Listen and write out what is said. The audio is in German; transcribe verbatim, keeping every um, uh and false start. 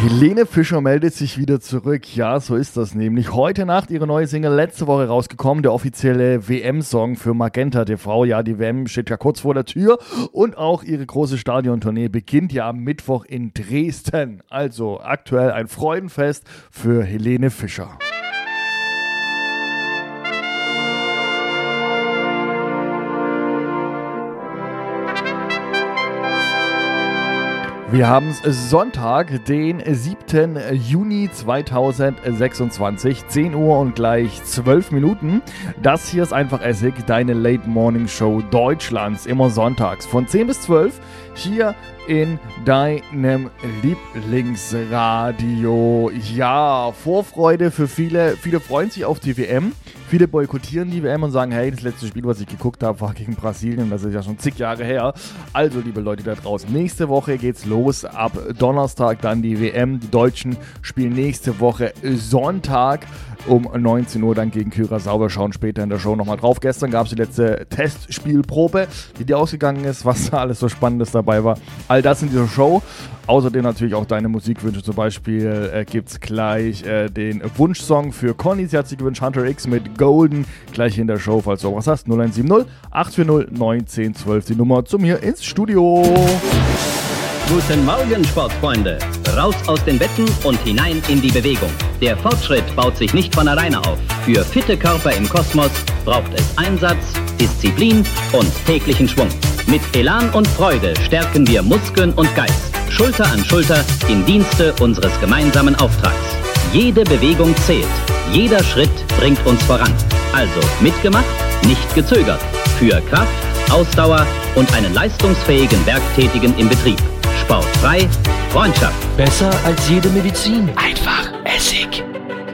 Helene Fischer meldet sich wieder zurück. Ja, so ist das nämlich. Heute Nacht ihre neue Single letzte Woche rausgekommen. Der offizielle W M-Song für Magenta T V. Ja, die W M steht ja kurz vor der Tür. Und auch ihre große Stadiontournee beginnt ja am Mittwoch in Dresden. Also aktuell ein Freudenfest für Helene Fischer. Wir haben Sonntag, den siebten Juni zweitausendsechsundzwanzig, zehn Uhr und gleich zwölf Minuten. Das hier ist einfach Essig, deine Late Morning Show Deutschlands, immer sonntags von zehn bis zwölf hier in deinem Lieblingsradio. Ja, Vorfreude für viele. Viele freuen sich auf die W M. Viele boykottieren die W M und sagen, hey, das letzte Spiel, was ich geguckt habe, war gegen Brasilien. Das ist ja schon zig Jahre her. Also, liebe Leute da draußen, nächste Woche geht's los. Ab Donnerstag dann die W M. Die Deutschen spielen nächste Woche Sonntag um neunzehn Uhr dann gegen Curaçao. Wir schauen später in der Show nochmal drauf. Gestern gab es die letzte Testspielprobe, wie die ausgegangen ist, was da alles so Spannendes dabei war. All das in dieser Show. Außerdem natürlich auch deine Musikwünsche. Zum Beispiel äh, gibt es gleich äh, den Wunschsong für Conny. Sie hat sich gewünscht, Hunter X mit Golden. Gleich in der Show, falls du auch was hast. null eins sieben null acht vier null neun eins null zwölf. Die Nummer zu mir ins Studio. Guten Morgen, Sportfreunde. Raus aus den Betten und hinein in die Bewegung. Der Fortschritt baut sich nicht von alleine auf. Für fitte Körper im Kosmos braucht es Einsatz, Disziplin und täglichen Schwung. Mit Elan und Freude stärken wir Muskeln und Geist. Schulter an Schulter im Dienste unseres gemeinsamen Auftrags. Jede Bewegung zählt. Jeder Schritt bringt uns voran. Also mitgemacht, nicht gezögert. Für Kraft, Ausdauer und einen leistungsfähigen Werktätigen im Betrieb. Sportfrei, Freundschaft. Besser als jede Medizin. Einfach Essig.